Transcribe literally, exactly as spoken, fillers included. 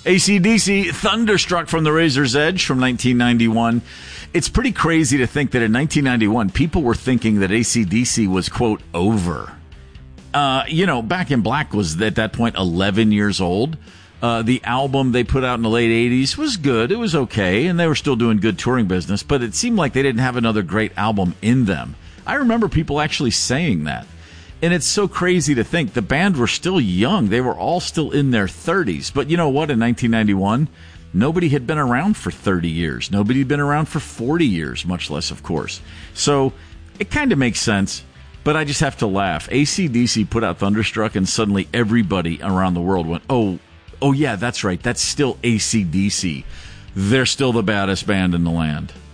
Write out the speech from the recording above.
A C D C, Thunderstruck from the Razor's Edge from nineteen ninety-one. It's pretty crazy to think that in nineteen ninety-one, people were thinking that A C D C was, quote, over. Uh, you know, Back in Black was at that point eleven years old. Uh, the album they put out in the late eighties was good. It was okay, and they were still doing good touring business, but it seemed like they didn't have another great album in them. I remember people actually saying that. And it's so crazy to think the band were still young. They were all still in their thirties. But you know what? In nineteen ninety-one, nobody had been around for thirty years. Nobody had been around for forty years, much less, of course. So it kind of makes sense. But I just have to laugh. A C D C put out Thunderstruck, and suddenly everybody around the world went, oh, oh yeah, that's right. That's still A C D C. They're still the baddest band in the land.